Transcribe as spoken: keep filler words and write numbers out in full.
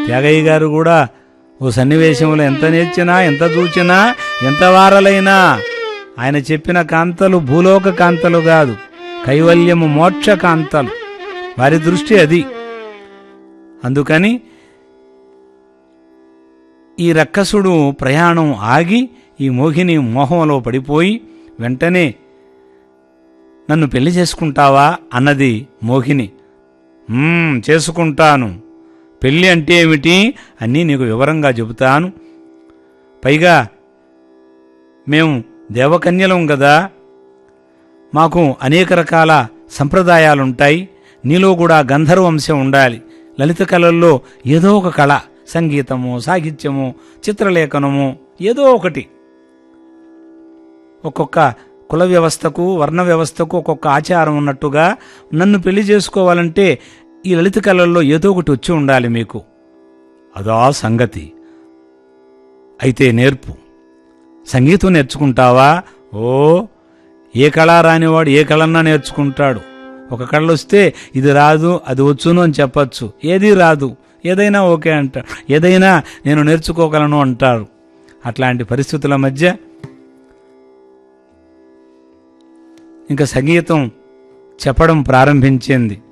త్యాగయ్య గారు కూడా ఓ సన్నివేశంలో ఎంత నేర్చినా, ఎంత చూచినా, ఎంత వారలైనా ఆయన చెప్పిన కాంతలు భూలోక కాంతలు కాదు, కైవల్యము మోక్ష కాంతలు. వారి దృష్టి అది. అందుకని ఈ రక్కసుడు ప్రయాణం ఆగి ఈ మోహిని మోహంలో పడిపోయి వెంటనే నన్ను పెళ్లి చేసుకుంటావా అన్నది మోహిని. చేసుకుంటాను, పెళ్ళి అంటే ఏమిటి అన్నీ నీకు వివరంగా చెబుతాను. పైగా మేము దేవకన్యలం కదా, మాకు అనేక రకాల సంప్రదాయాలుంటాయి. నీలో కూడా గంధర్వంశం ఉండాలి. లలిత కళల్లో ఏదో ఒక కళ, సంగీతము, సాహిత్యము, చిత్రలేఖనము, ఏదో ఒకటి. ఒక్కొక్క కుల వ్యవస్థకు, వర్ణ వ్యవస్థకు ఒక్కొక్క ఆచారం ఉన్నట్టుగా నన్ను పెళ్లి చేసుకోవాలంటే ఈ లలిత కళల్లో ఏదో ఒకటి వచ్చి ఉండాలి మీకు. అదా సంగతి. అయితే నేర్పు. సంగీతం నేర్చుకుంటావా? ఓ, ఏ కళ రానివాడు ఏ కళన్నా నేర్చుకుంటాడు. ఒక కళ వస్తే ఇది రాదు అది వచ్చును అని చెప్పచ్చు. ఏది రాదు, ఏదైనా ఓకే అంటారు, ఏదైనా నేను నేర్చుకోగలను అంటారు. అట్లాంటి పరిస్థితుల మధ్య ఇంకా సంగీతం చెప్పడం ప్రారంభించింది.